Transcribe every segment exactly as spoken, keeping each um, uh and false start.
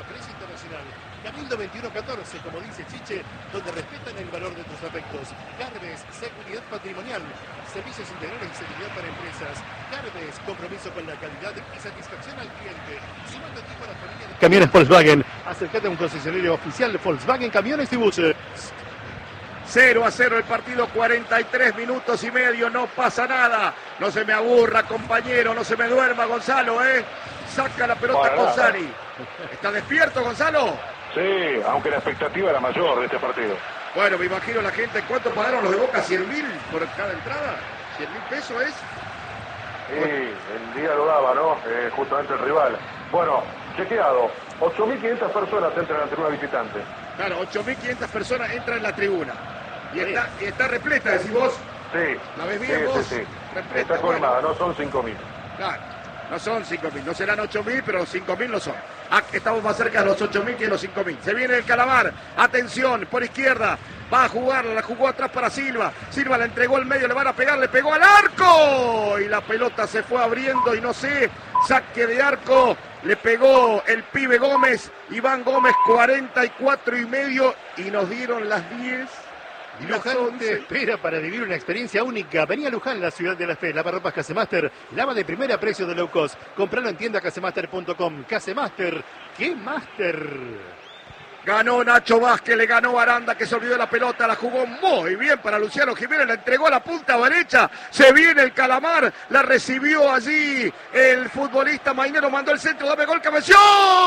Precio internacional. Cabildo veintiuno catorce, como dice Chiche, donde respetan el valor de tus afectos. Carves, seguridad patrimonial. Servicios integrales y seguridad para empresas. Carves, compromiso con la calidad y satisfacción al cliente. Sumando equipo a la familia de camiones Volkswagen. Acércate a un concesionario oficial de Volkswagen Camiones y Buses. cero a cero el partido, cuarenta y tres minutos y medio, no pasa nada. No se me aburra, compañero, no se me duerma, Gonzalo, ¿eh? Saca la pelota González. ¿Está despierto, Gonzalo? Sí, aunque la expectativa era mayor de este partido. Bueno, me imagino la gente, ¿cuánto pagaron los de Boca? ¿cien mil por cada entrada? ¿cien mil pesos es? Sí, el día lo daba, ¿no? Eh, justamente el rival. Bueno, chequeado, ocho mil quinientas personas entran en la tribuna visitante. Claro, ocho mil quinientas personas entran en la tribuna. Y está, y está repleta, decís vos. Sí. ¿La ves bien sí, vos? Sí, sí. Repleta, está colmada, bueno. No son cinco mil. Claro, no son cinco mil, no serán ocho mil, pero cinco mil no son. Ah, estamos más cerca de los ocho mil que de los cinco mil. Se viene el Calamar, atención, por izquierda, va a jugar, la jugó atrás para Silva. Silva la entregó al medio, le van a pegar, le pegó al arco. Y la pelota se fue abriendo y no sé, saque de arco. Le pegó el pibe Gómez, Iván Gómez, cuarenta y cuatro y medio, y nos dieron las diez. Y Luján te espera para vivir una experiencia única. Venía a Luján, la ciudad de la fe. Lavarropas Casemaster, lava de primera precio de low cost. Compralo en tienda casemaster punto com. Casemaster, ¡qué máster! Ganó Nacho Vázquez, le ganó Aranda, que se olvidó de la pelota, la jugó muy bien para Luciano Jiménez, la entregó a la punta derecha, se viene el Calamar, la recibió allí el futbolista Mainero, mandó el centro, dame gol, cabeció.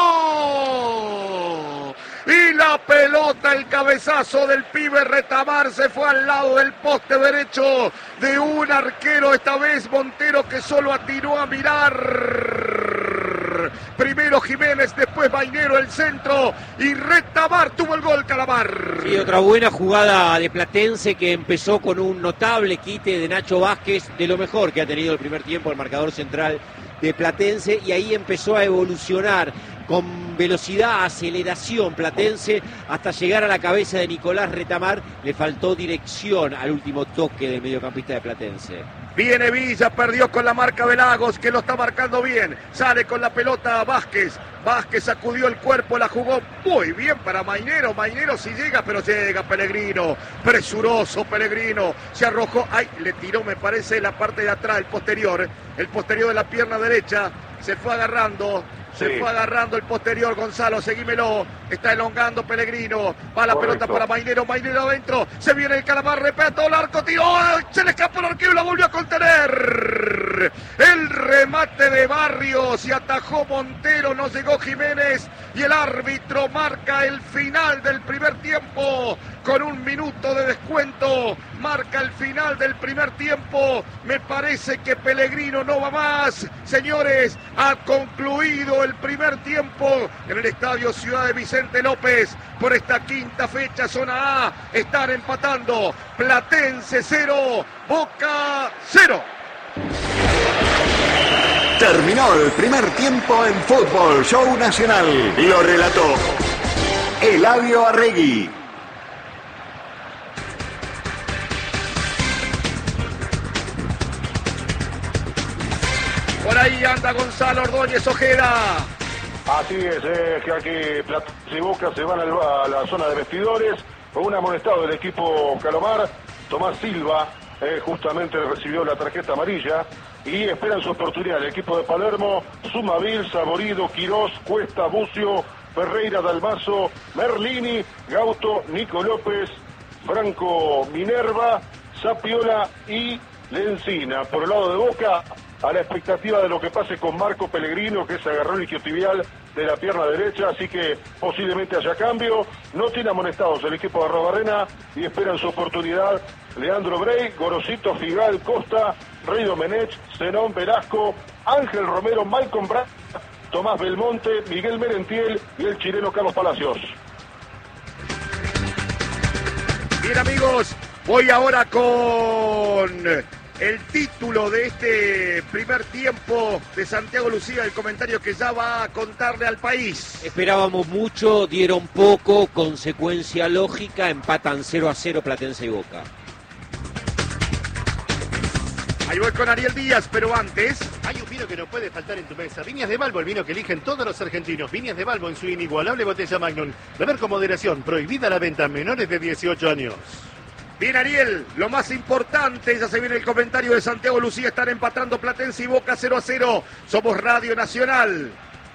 Y la pelota, el cabezazo del pibe Retamar se fue al lado del poste derecho de un arquero, esta vez Montero, que solo atiró a mirar. Primero Jiménez, después Mainero, el centro, y Retamar tuvo el gol, Calamar. Sí, otra buena jugada de Platense, que empezó con un notable quite de Nacho Vázquez, de lo mejor que ha tenido el primer tiempo el marcador central de Platense, y ahí empezó a evolucionar con velocidad, aceleración Platense, hasta llegar a la cabeza de Nicolás Retamar. Le faltó dirección al último toque del mediocampista de Platense. Viene Villa, perdió con la marca de Lagos, que lo está marcando bien. Sale con la pelota Vázquez. Vázquez sacudió el cuerpo, la jugó muy bien para Mainero. Mainero sí llega, pero llega Pellegrino. Presuroso Pellegrino. Se arrojó. Ay, le tiró, me parece, la parte de atrás, el posterior. El posterior de la pierna derecha. Se fue agarrando. Se sí. fue agarrando el posterior, Gonzalo, seguímelo. Está elongando Pellegrino. Va la Correcto. pelota para Mainero. Mainero adentro. Se viene el Calamar, repetó el arco, tiró. Se le escapó el arquero y la volvió a contener. El remate de Barrios y atajó Montero. No llegó Jiménez. Y el árbitro marca el final del primer tiempo. Con un minuto de descuento. Marca el final del primer tiempo. Me parece que Pellegrino no va más. Señores, ha concluido el primer tiempo en el estadio Ciudad de Vicente López. Por esta quinta fecha, zona A, están empatando. Platense cero, Boca cero. Terminó el primer tiempo en Fútbol Show Nacional. Lo relató Eladio Arregui. Por ahí anda Gonzalo Ordóñez Ojeda. Así es, eh, que aquí Platense y Boca se van a la zona de vestidores con un amonestado del equipo Calamar. Tomás Silva eh, justamente recibió la tarjeta amarilla y esperan su oportunidad. El equipo de Palermo, Sumavil, Saborido, Quirós, Cuesta, Bucio, Ferreira, Dalmazo, Merlini, Gauto, Nico López, Franco Minerva, Zapiola y Lencina. Por el lado de Boca, a la expectativa de lo que pase con Marco Pellegrino, que se agarró el isquiotibial de la pierna derecha, así que posiblemente haya cambio. No tiene amonestados el equipo de Arrobarrena y esperan su oportunidad Leandro Brey, Gorosito, Figal, Costa, Rey Domenech, Zenón Velasco, Ángel Romero, Malcolm Brand, Tomás Belmonte, Miguel Merentiel y el chileno Carlos Palacios. Bien, amigos, voy ahora con el título de este primer tiempo de Santiago Lucía, el comentario que ya va a contarle al país. Esperábamos mucho, dieron poco, consecuencia lógica, empatan cero a cero Platense y Boca. Ahí Ahí voy con Ariel Díaz, pero antes... Hay un vino que no puede faltar en tu mesa. Viñas de Balbo, el vino que eligen todos los argentinos. Viñas de Balbo en su inigualable botella Magnum. Beber con moderación, prohibida la venta a menores de dieciocho años. Bien, Ariel, lo más importante, ya se viene el comentario de Santiago Lucía, están empatando Platense y Boca cero a cero. Somos Radio Nacional.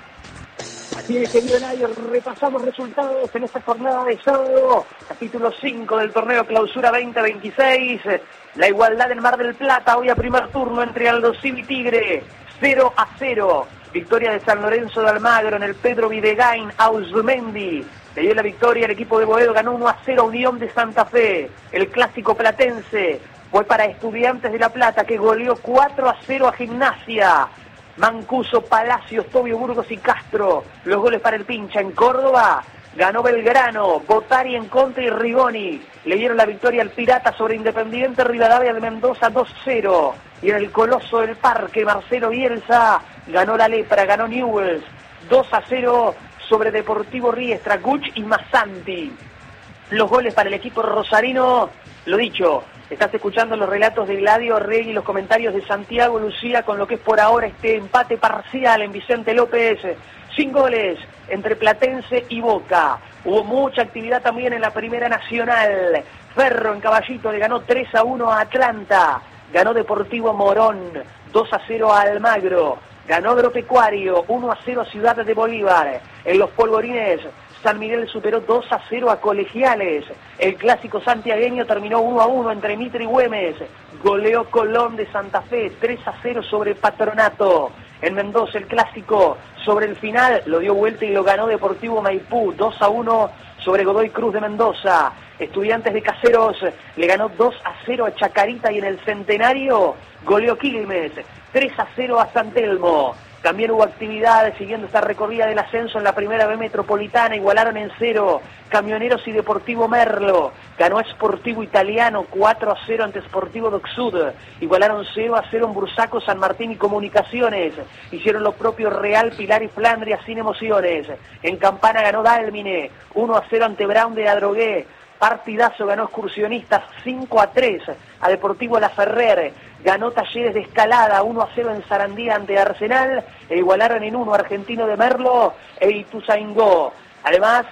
Así es, querido Eladio, repasamos resultados en esta jornada de sábado, capítulo cinco del torneo Clausura veinte veintiséis. La igualdad en Mar del Plata, hoy a primer turno entre Aldo Civi y Tigre, cero a cero. Victoria de San Lorenzo de Almagro en el Pedro Videgain, Ausmendi. Le dio la victoria, el equipo de Boedo ganó uno a cero a Unión de Santa Fe. El clásico platense fue para Estudiantes de La Plata, que goleó cuatro a cero a Gimnasia. Mancuso, Palacios, Tobio, Burgos y Castro. Los goles para el Pincha. En Córdoba ganó Belgrano, Botari en contra y Rigoni. Le dieron la victoria al Pirata sobre Independiente Rivadavia de Mendoza dos cero. Y en el Coloso del Parque, Marcelo Bielsa ganó la Lepra, ganó Newells dos a cero sobre Deportivo Riestra, Guch y Massanti. Los goles para el equipo rosarino, lo dicho, estás escuchando los relatos de Gladio Arregui y los comentarios de Santiago Lucía con lo que es por ahora este empate parcial en Vicente López, sin goles entre Platense y Boca. Hubo mucha actividad también en la Primera Nacional. Ferro en Caballito le ganó tres a uno a Atlanta, ganó Deportivo Morón dos a cero a Almagro, ganó Agropecuario uno a cero a Ciudad de Bolívar. En los polvorines, San Miguel superó dos a cero a Colegiales. El clásico santiagueño terminó uno a uno entre Mitre y Güemes. Goleó Colón de Santa Fe tres a cero sobre Patronato. En Mendoza el clásico sobre el final lo dio vuelta y lo ganó Deportivo Maipú dos a uno sobre Godoy Cruz de Mendoza. Estudiantes de Caseros le ganó dos a cero a Chacarita y en el Centenario goleó Quilmes tres a cero a San Telmo. También hubo actividades siguiendo esta recorrida del ascenso en la Primera B Metropolitana. Igualaron en cero Camioneros y Deportivo Merlo. Ganó Sportivo Italiano cuatro a cero ante Sportivo Docsud. Igualaron cero a cero en Bursaco, San Martín y Comunicaciones. Hicieron lo propio Real, Pilar y Flandria sin emociones. En Campana ganó Dálmine uno a cero ante Brown de Adrogué. Partidazo, ganó Excursionistas cinco a tres a Deportivo La Ferrer. Ganó Talleres de Escalada uno a cero en Sarandí ante Arsenal. E igualaron en uno Argentino de Merlo e Ituzaingó. Además,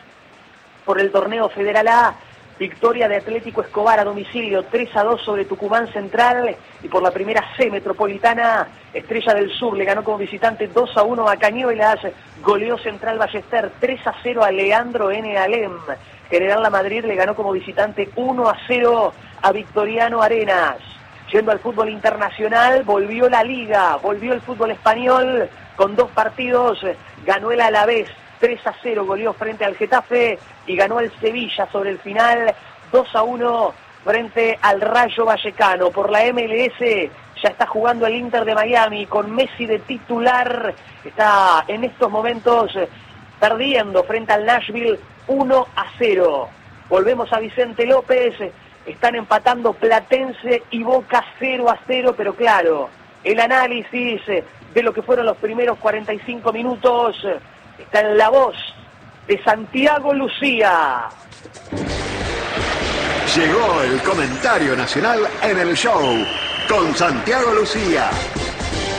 por el torneo Federal A, victoria de Atlético Escobar a domicilio tres a dos sobre Tucumán Central. Y por la primera C Metropolitana, Estrella del Sur le ganó como visitante dos a uno a Cañuelas. Goleó Central Ballester tres a cero a Leandro N. Alem. General La Madrid le ganó como visitante uno a cero a Victoriano Arenas. Yendo al fútbol internacional, volvió la Liga, volvió el fútbol español con dos partidos. Ganó el Alavés tres a cero, goleó frente al Getafe y ganó el Sevilla sobre el final dos a uno frente al Rayo Vallecano. Por la M L S ya está jugando el Inter de Miami con Messi de titular. Está en estos momentos perdiendo frente al Nashville uno a cero. Volvemos a Vicente López. Están empatando Platense y Boca cero a cero, pero claro, el análisis de lo que fueron los primeros cuarenta y cinco minutos está en la voz de Santiago Lucía. Llegó el comentario nacional en el show con Santiago Lucía.